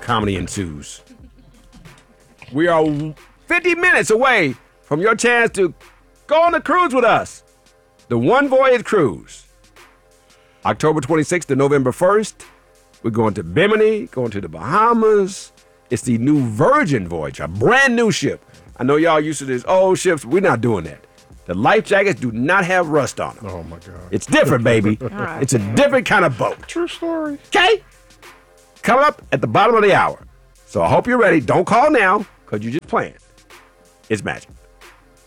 comedy ensues. We are 50 minutes away from your chance to go on a cruise with us. The One Voyage Cruise. October 26th to November 1st. We're going to Bimini, going to the Bahamas. It's the new Virgin Voyage, a brand new ship. I know y'all used to these old ships. We're not doing that. The life jackets do not have rust on them. Oh, my God. It's different, baby. right. It's a different kind of boat. True story. Okay? Coming up at the bottom of the hour. So I hope you're ready. Don't call now, because you're just playing. It's magic.